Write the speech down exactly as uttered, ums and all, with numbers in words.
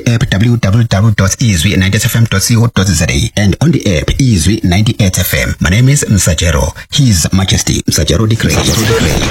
the app w w w dot izwi ninety eight f m dot co dot za and on the app Izwi ninety-eight F M. My name is Msajero. His Majesty Msajero Decree.